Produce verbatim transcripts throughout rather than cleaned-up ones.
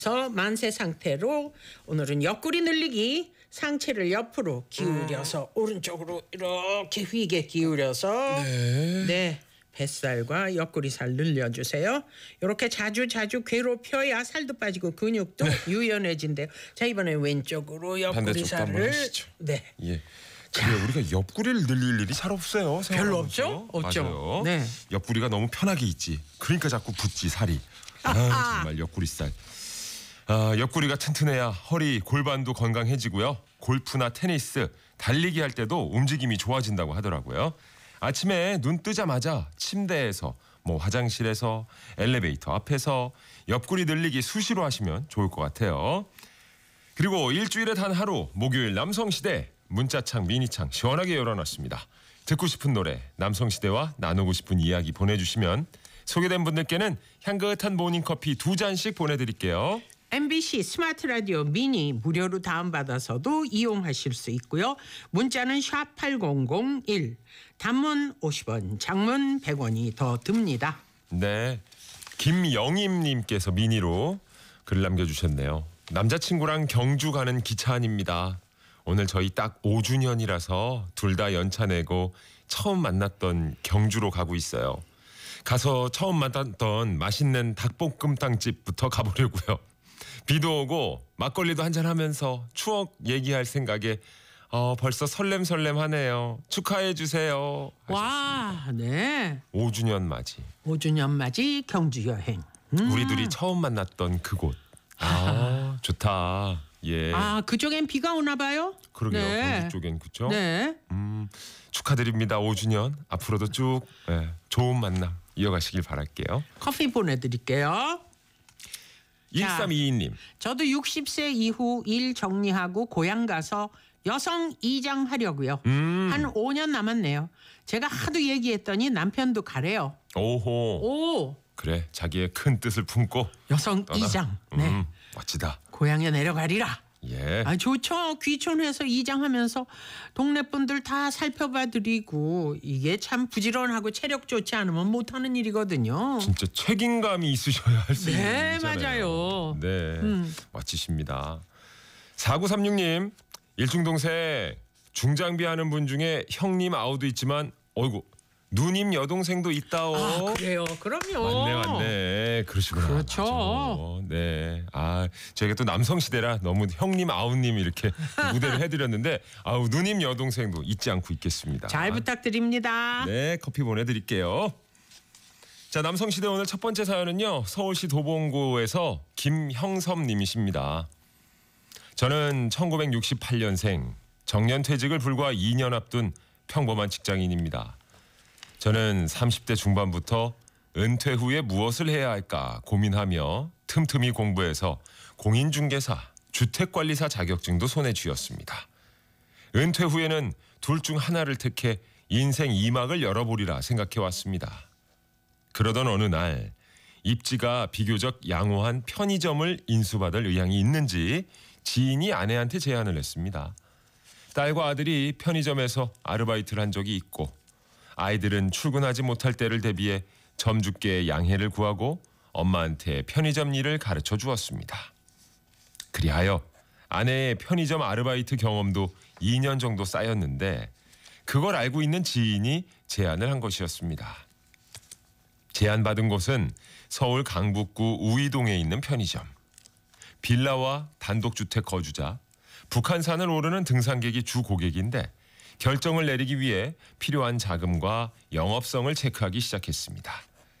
서 만세 상태로 오늘은 옆구리 늘리기. 상체를 옆으로 기울여서 음. 오른쪽으로 이렇게 휘게 기울여서 네. 네. 뱃살과 옆구리살 늘려주세요. 이렇게 자주 자주 괴롭혀야 살도 빠지고 근육도 네. 유연해진대요. 자, 이번에 왼쪽으로 옆구리살을 네. 예. 그래, 우리가 옆구리를 늘릴 일이 잘 없어요. 별로 없죠? 없죠. 맞아요. 네. 옆구리가 너무 편하게 있지. 그러니까 자꾸 붙지 살이. 아, 정말 옆구리살. 아, 옆구리가 튼튼해야 허리, 골반도 건강해지고요. 골프나 테니스, 달리기 할 때도 움직임이 좋아진다고 하더라고요. 아침에 눈 뜨자마자 침대에서, 뭐 화장실에서, 엘리베이터 앞에서 옆구리 늘리기 수시로 하시면 좋을 것 같아요. 그리고 일주일에 단 하루 목요일 남성시대 문자창 미니창 시원하게 열어놨습니다. 듣고 싶은 노래, 남성시대와 나누고 싶은 이야기 보내주시면 소개된 분들께는 향긋한 모닝커피 두 잔씩 보내드릴게요. 엠비씨 스마트 라디오 미니 무료로 다운받아서도 이용하실 수 있고요. 문자는 샵 팔공공일, 단문 오십 원, 장문 백 원이 더 듭니다. 네, 김영임님께서 미니로 글 남겨주셨네요. 남자친구랑 경주 가는 기차 안입니다. 오늘 저희 딱 오 주년이라서 둘 다 연차 내고 처음 만났던 경주로 가고 있어요. 가서 처음 만났던 맛있는 닭볶음탕집부터 가보려고요. 비도 오고 막걸리도 한잔하면서 추억 얘기할 생각에 어, 벌써 설렘설렘하네요. 축하해 주세요. 와, 네. 오 주년 맞이. 오 주년 맞이 경주 여행. 음. 우리 둘이 처음 만났던 그곳. 아, 좋다. 예. 아, 그쪽엔 비가 오나 봐요? 그러게요. 네. 경주 쪽엔 그렇죠? 네. 음, 축하드립니다. 오 주년. 앞으로도 쭉 예, 좋은 만남 이어가시길 바랄게요. 커피 보내드릴게요. 일삼이이 님. 저도 육십 세 이후 일 정리하고 고향 가서 여성 이장 하려고요. 음. 한 오 년 남았네요. 제가 하도 얘기했더니 남편도 가래요. 오호. 오. 그래, 자기의 큰 뜻을 품고 여성 떠나. 이장. 네. 음, 멋지다. 고향에 내려가리라. 예. 아, 좋죠. 귀촌해서 이장하면서 동네 분들 다 살펴봐 드리고 이게 참 부지런하고 체력 좋지 않으면 못하는 일이거든요. 진짜 책임감이 있으셔야 할 수 있는 네, 일이잖아요. 맞아요. 네, 음. 멋지십니다. 사구삼육 님, 일중동생 중장비 하는 분 중에 형님 아우도 있지만 어이구 누님 여동생도 있다오. 아, 그래요. 그럼요. 맞네, 맞네. 그러시구나. 그렇죠. 맞아. 네. 아, 저희가 또 남성시대라 너무 형님, 아우님 이렇게 무대를 해드렸는데, 아우, 누님 여동생도 잊지 않고 있겠습니다. 잘 부탁드립니다. 네, 커피 보내드릴게요. 자, 남성시대 오늘 첫 번째 사연은요, 서울시 도봉구에서 김형섭님이십니다. 저는 천구백육십팔 년생, 정년퇴직을 불과 이 년 앞둔 평범한 직장인입니다. 저는 삼십 대 중반부터 은퇴 후에 무엇을 해야 할까 고민하며 틈틈이 공부해서 공인중개사, 주택관리사 자격증도 손에 쥐었습니다. 은퇴 후에는 둘 중 하나를 택해 인생 이 막을 열어보리라 생각해왔습니다. 그러던 어느 날 입지가 비교적 양호한 편의점을 인수받을 의향이 있는지 지인이 아내한테 제안을 했습니다. 딸과 아들이 편의점에서 아르바이트를 한 적이 있고 아이들은 출근하지 못할 때를 대비해 점주께 양해를 구하고 엄마한테 편의점 일을 가르쳐 주었습니다. 그리하여 아내의 편의점 아르바이트 경험도 이 년 정도 쌓였는데 그걸 알고 있는 지인이 제안을 한 것이었습니다. 제안받은 곳은 서울 강북구 우이동에 있는 편의점. 빌라와 단독주택 거주자, 북한산을 오르는 등산객이 주 고객인데 결정을 내리기 위해 필요한 자금과 영업성을 체크하기 시작했습니다.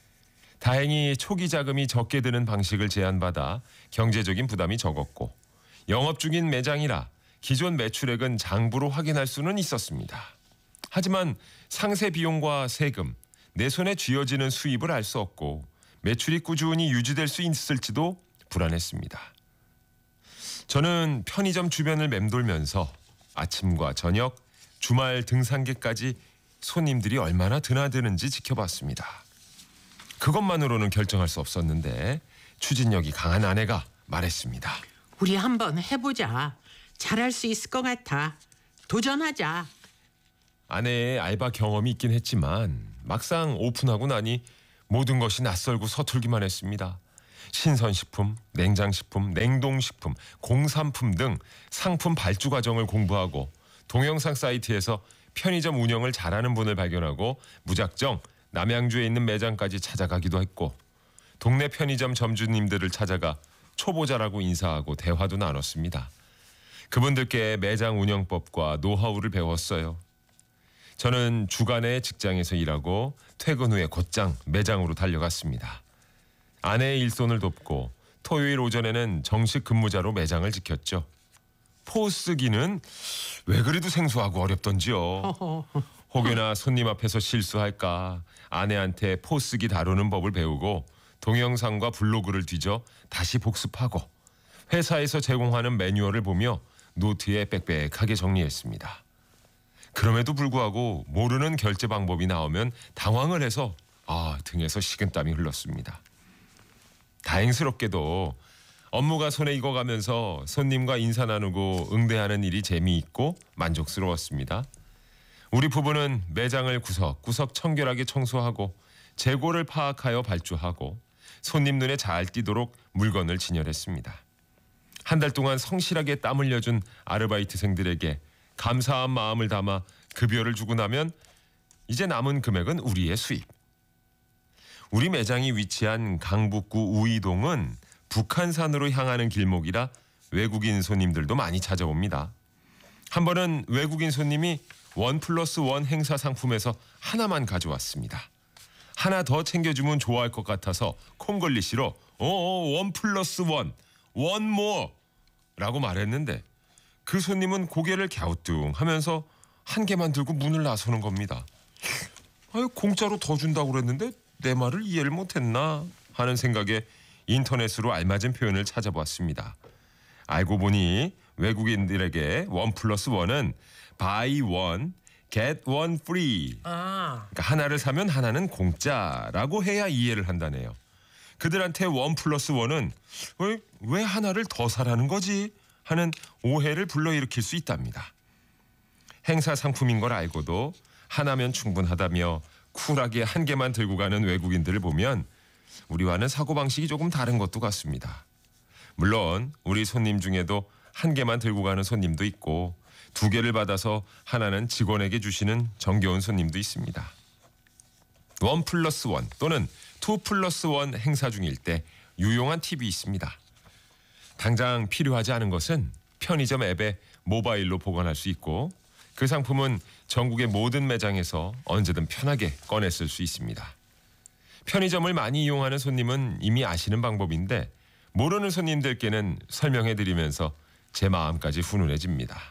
다행히 초기 자금이 적게 드는 방식을 제안받아 경제적인 부담이 적었고 영업 중인 매장이라 기존 매출액은 장부로 확인할 수는 있었습니다. 하지만 상세 비용과 세금, 내 손에 쥐어지는 수입을 알 수 없고 매출이 꾸준히 유지될 수 있을지도 불안했습니다. 저는 편의점 주변을 맴돌면서 아침과 저녁, 주말 등산객까지 손님들이 얼마나 드나드는지 지켜봤습니다. 그것만으로는 결정할 수 없었는데 추진력이 강한 아내가 말했습니다. 우리 한번 해보자. 잘할 수 있을 것 같아. 도전하자. 아내의 알바 경험이 있긴 했지만 막상 오픈하고 나니 모든 것이 낯설고 서툴기만 했습니다. 신선식품, 냉장식품, 냉동식품, 공산품 등 상품 발주 과정을 공부하고 동영상 사이트에서 편의점 운영을 잘하는 분을 발견하고 무작정 남양주에 있는 매장까지 찾아가기도 했고 동네 편의점 점주님들을 찾아가 초보자라고 인사하고 대화도 나눴습니다. 그분들께 매장 운영법과 노하우를 배웠어요. 저는 주간에 직장에서 일하고 퇴근 후에 곧장 매장으로 달려갔습니다. 아내의 일손을 돕고 토요일 오전에는 정식 근무자로 매장을 지켰죠. 포스기는 왜 그래도 생소하고 어렵던지요. 혹여나 손님 앞에서 실수할까 아내한테 포스기 다루는 법을 배우고 동영상과 블로그를 뒤져 다시 복습하고 회사에서 제공하는 매뉴얼을 보며 노트에 빽빽하게 정리했습니다. 그럼에도 불구하고 모르는 결제 방법이 나오면 당황을 해서 아, 등에서 식은땀이 흘렀습니다. 다행스럽게도 업무가 손에 익어가면서 손님과 인사 나누고 응대하는 일이 재미있고 만족스러웠습니다. 우리 부부는 매장을 구석구석 청결하게 청소하고 재고를 파악하여 발주하고 손님 눈에 잘 띄도록 물건을 진열했습니다. 한 달 동안 성실하게 땀 흘려준 아르바이트생들에게 감사한 마음을 담아 급여를 주고 나면 이제 남은 금액은 우리의 수입. 우리 매장이 위치한 강북구 우이동은 북한산으로 향하는 길목이라 외국인 손님들도 많이 찾아옵니다. 한 번은 외국인 손님이 원 플러스 원 행사 상품에서 하나만 가져왔습니다. 하나 더 챙겨주면 좋아할 것 같아서 콩글리시로 어어 원 플러스 원, 원 모어 라고 말했는데 그 손님은 고개를 갸우뚱하면서 한 개만 들고 문을 나서는 겁니다. 아유, 공짜로 더 준다고 그랬는데 내 말을 이해를 못했나 하는 생각에 인터넷으로 알맞은 표현을 찾아봤습니다. 알고 보니 외국인들에게 원 플러스 원은 buy one, get one free. 아, 그러니까 하나를 사면 하나는 공짜라고 해야 이해를 한다네요. 그들한테 원 플러스 원은 왜, 왜 하나를 더 사라는 거지? 하는 오해를 불러일으킬 수 있답니다. 행사 상품인 걸 알고도 하나면 충분하다며 쿨하게 한 개만 들고 가는 외국인들을 보면 우리와는 사고방식이 조금 다른 것도 같습니다. 물론 우리 손님 중에도 한 개만 들고 가는 손님도 있고 두 개를 받아서 하나는 직원에게 주시는 정겨운 손님도 있습니다. 원 플러스 원 또는 투 플러스 원 행사 중일 때 유용한 팁이 있습니다. 당장 필요하지 않은 것은 편의점 앱에 모바일로 보관할 수 있고 그 상품은 전국의 모든 매장에서 언제든 편하게 꺼내 쓸 수 있습니다. 편의점을 많이 이용하는 손님은 이미 아시는 방법인데 모르는 손님들께는 설명해드리면서 제 마음까지 훈훈해집니다.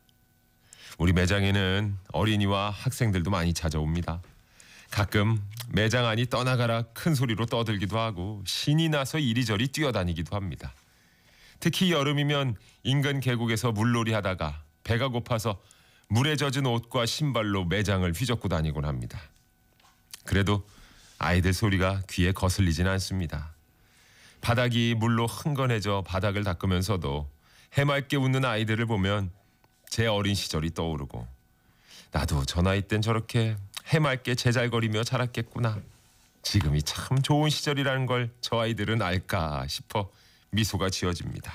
우리 매장에는 어린이와 학생들도 많이 찾아옵니다. 가끔 매장 안이 떠나가라 큰 소리로 떠들기도 하고 신이 나서 이리저리 뛰어다니기도 합니다. 특히 여름이면 인근 계곡에서 물놀이 하다가 배가 고파서 물에 젖은 옷과 신발로 매장을 휘젓고 다니곤 합니다. 그래도 아이들 소리가 귀에 거슬리진 않습니다. 바닥이 물로 흥건해져 바닥을 닦으면서도 해맑게 웃는 아이들을 보면 제 어린 시절이 떠오르고 나도 저 나이 땐 저렇게 해맑게 제잘거리며 자랐겠구나. 지금이 참 좋은 시절이라는 걸 저 아이들은 알까 싶어 미소가 지어집니다.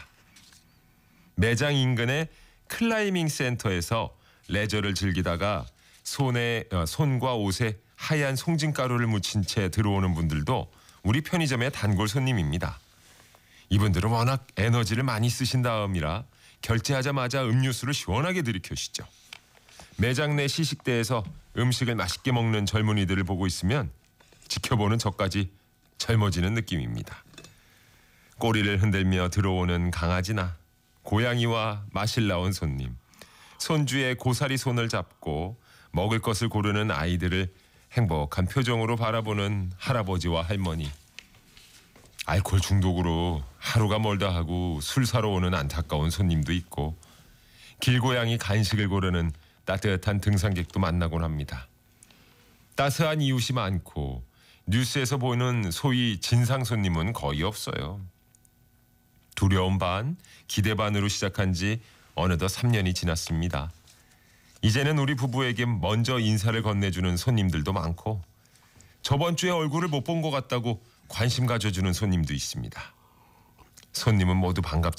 매장 인근의 클라이밍 센터에서 레저를 즐기다가 손에 어, 손과 옷에 하얀 송진가루를 묻힌 채 들어오는 분들도 우리 편의점의 단골 손님입니다. 이분들은 워낙 에너지를 많이 쓰신 다음이라 결제하자마자 음료수를 시원하게 들이켜시죠. 매장 내 시식대에서 음식을 맛있게 먹는 젊은이들을 보고 있으면 지켜보는 저까지 젊어지는 느낌입니다. 꼬리를 흔들며 들어오는 강아지나 고양이와 마실 나온 손님, 손주의 고사리 손을 잡고 먹을 것을 고르는 아이들을 행복한 표정으로 바라보는 할아버지와 할머니, 알코올 중독으로 하루가 멀다 하고 술 사러 오는 안타까운 손님도 있고 길고양이 간식을 고르는 따뜻한 등산객도 만나곤 합니다. 따스한 이웃이 많고 뉴스에서 보는 소위 진상 손님은 거의 없어요. 두려움 반, 기대 반으로 시작한 지 어느덧 삼 년이 지났습니다. 이제는 우리 부부에게 먼저 인사를 건네주는 손님들도 많고 저번 주에 얼굴을 못 본 것 같다고 관심 가져주는 손님도 있습니다. 손님은 모두 반갑